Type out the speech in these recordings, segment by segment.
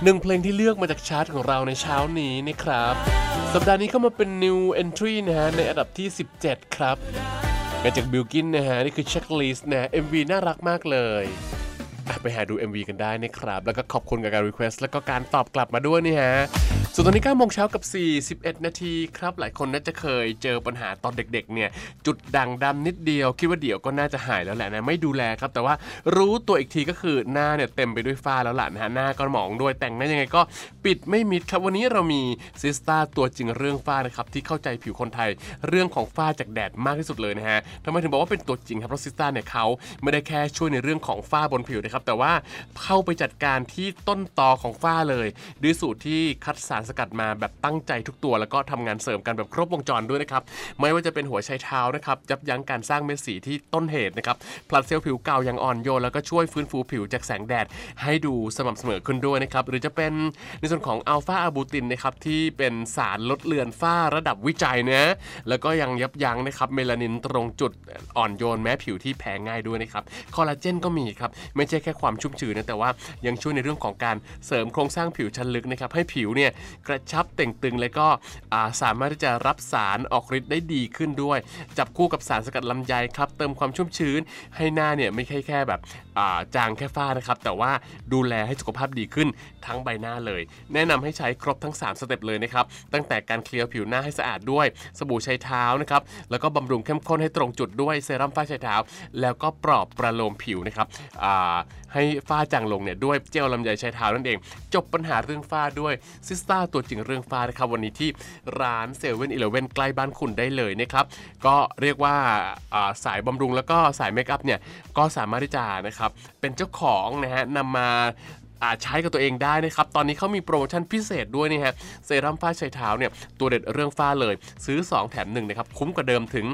1เพลงที่เลือกมาจากชาร์ตของเราในเช้านี้นะครับสัปดาห์นี้เข้ามาเป็น New Entry นะฮะในอันดับที่17ครับมาจากบิลกินนะฮะนี่คือ Checklist นะ MV น่ารักมากเลยไปหาดู MV กันได้นะครับแล้วก็ขอบคุณกับการ request แล้วก็การตอบกลับมาด้วยนี่ฮะส่วนตอนนี้9 โมงเช้ากับ41 นาทีครับหลายคนน่าจะเคยเจอปัญหาตอนเด็กๆเนี่ยจุดด่างดำนิดเดียวคิดว่าเดี๋ยวก็น่าจะหายแล้วแหละนะไม่ดูแลครับแต่ว่ารู้ตัวอีกทีก็คือหน้าเนี่ยเต็มไปด้วยฝ้าแล้วล่ะนะฮะหน้าก็หมองด้วยแต่งหน้ายังไงก็ปิดไม่มิดครับวันนี้เรามีซิสต้าตัวจริงเรื่องฝ้านะครับที่เข้าใจผิวคนไทยเรื่องของฝ้าจากแดดมากที่สุดเลยนะฮะทำไมถึงบอกว่าเป็นตัวจริงครับเพราะซิสต้าเนี่ยเขาไม่ได้แค่ช่วยในเรื่องของฝ้าบนผิวนะครับแต่ว่าเข้าไปจัดการที่ต้นตอของฝ้าเลยด้วยสูตรที่คัดสารสกัดมาแบบตั้งใจทุกตัวแล้วก็ทำงานเสริมกันแบบครบวงจรด้วยนะครับไม่ว่าจะเป็นหัวไชเท้านะครับยับยั้งการสร้างเม็ดสีที่ต้นเหตุนะครับผลัดเซลล์ผิวเก่าอย่างอ่อนโยนแล้วก็ช่วยฟื้นฟูผิวจากแสงแดดให้ดูสม่ำเสมอขึ้นด้วยนะครับหรือจะเป็นในส่วนของอัลฟาอะบูตินนะครับที่เป็นสารลดเลือนฝ้าระดับวิจัยนะแล้วก็ยังยับยั้งนะครับเมลานินตรงจุดอ่อนโยนแม้ผิวที่แพ้ง่ายด้วยนะครับคอลลาเจนก็มีครับไม่ใช่แค่ความชุ่มชื้นนะแต่ว่ายังช่วยในเรื่องของการเสริมโครงสร้างผิวชั้นลึกนะครับให้ผิวเนี่ยกระชับเต่งตึงและก็สามารถที่จะรับสารออกฤทธิ์ได้ดีขึ้นด้วยจับคู่กับสารสกัดลำไยครับเติมความชุ่มชื้นให้หน้าเนี่ยไม่ใช่แค่แบบจางแค่ฝ้านะครับแต่ว่าดูแลให้สุขภาพดีขึ้นทั้งใบหน้าเลยแนะนำให้ใช้ครบทั้ง3สเต็ปเลยนะครับตั้งแต่การเคลียร์ผิวหน้าให้สะอาดด้วยสบู่ไชเท้านะครับแล้วก็บำรุงเข้มข้นให้ตรงจุดด้วยเซรั่มฝ้าไชเท้าแล้วก็ปลอบประโลมผิวนะครับให้ฝ้าจางลงเนี่ยด้วยเจลลำไยไชเท้านั่นเองจบปัญหาเรื่องฝ้าด้วยซิสต้าตัวจริงเรื่องฝ้านะครับวันนี้ที่ร้าน7-Eleven ใกล้บ้านคุณได้เลยนะครับก็เรียกว่าสายบำรุงแล้วก็สายเมคอัพเนี่ยก็สามารถที่จะนะครับเป็นเจ้าของนะฮะนำมาใช้กับตัวเองได้นะครับตอนนี้เขามีโปรโมชั่นพิเศษด้วยนี่ฮะเซรั่มฝ้าไชเท้าเนี่ยตัวเด็ดเรื่องฝ้าเลยซื้อ2แถม1นะครับคุ้มกว่าเดิมถึง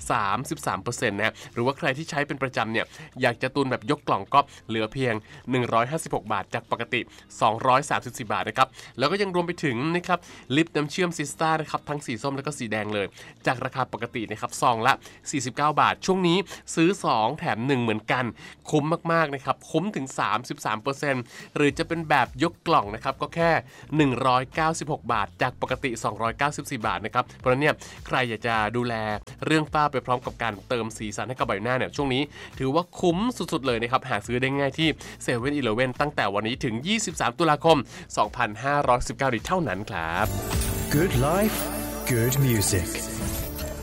33% นะหรือว่าใครที่ใช้เป็นประจำเนี่ยอยากจะตุนแบบยกกล่องก็เหลือเพียง156บาทจากปกติ234บาทนะครับแล้วก็ยังรวมไปถึงนะครับลิปน้ำเชื่อมซิสต้านะครับทั้งสีส้มแล้วก็สีแดงเลยจากราคาปกตินะครับซองละ49บาทช่วงนี้ซื้อ2แถม1เหมือนกันคุ้มมากๆนะครับคุ้มถึง 33%หรือจะเป็นแบบยกกล่องนะครับก็แค่196บาทจากปกติ294บาทนะครับเพราะฉะนั้นเนี่ยใครอยากจะดูแลเรื่องฝ้าไปพร้อมกับการเติมสีสันให้กับใบหน้าเนี่ยช่วงนี้ถือว่าคุ้มสุดๆเลยนะครับหาซื้อได้ง่ายที่ 7-Eleven ตั้งแต่วันนี้ถึง23ตุลาคม2519นี้เท่านั้นครับ Good life, good music